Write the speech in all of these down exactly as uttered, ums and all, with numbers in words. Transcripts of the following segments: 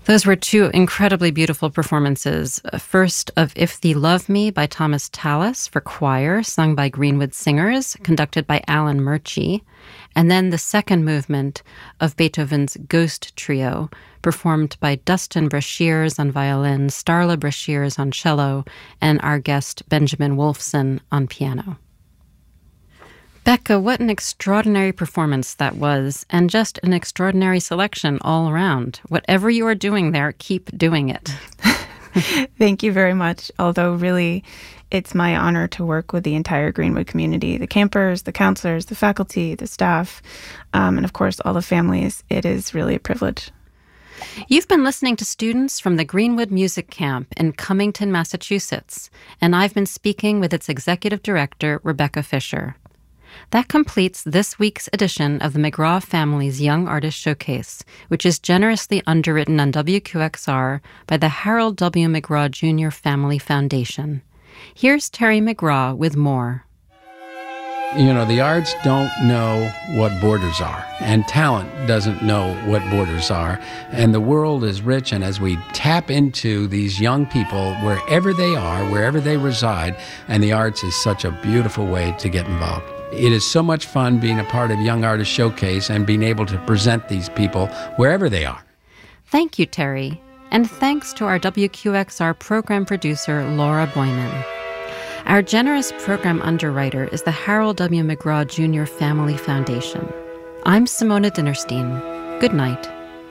Those were two incredibly beautiful performances. First of If Thee Love Me by Thomas Tallis for choir, sung by Greenwood Singers, conducted by Alan Murchie. And then the second movement of Beethoven's Ghost Trio, performed by Dustin Brashears on violin, Starla Brashears on cello, and our guest Benjamin Wolfson on piano. Becca, what an extraordinary performance that was, and just an extraordinary selection all around. Whatever you are doing there, keep doing it. Thank you very much. Although really, it's my honor to work with the entire Greenwood community, the campers, the counselors, the faculty, the staff, um, and of course, all the families. It is really a privilege. You've been listening to students from the Greenwood Music Camp in Cummington, Massachusetts, and I've been speaking with its executive director, Rebecca Fisher. That completes this week's edition of the McGraw Family's Young Artist Showcase, which is generously underwritten on W Q X R by the Harold W. McGraw Junior Family Foundation. Here's Terry McGraw with more. You know, the arts don't know what borders are, and talent doesn't know what borders are. And the world is rich, and as we tap into these young people, wherever they are, wherever they reside, and the arts is such a beautiful way to get involved. It is so much fun being a part of Young Artist Showcase and being able to present these people wherever they are. Thank you, Terry. And thanks to our W Q X R program producer, Laura Boyman. Our generous program underwriter is the Harold W. McGraw Junior Family Foundation. I'm Simona Dinnerstein. Good night.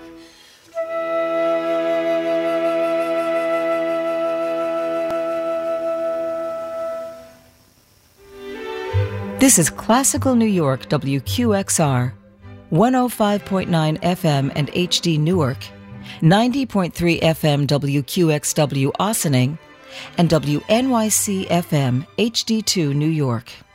This is Classical New York W Q X R, one oh five point nine F M and H D Newark, ninety point three F M W Q X W Ossining, and W N Y C F M H D two New York.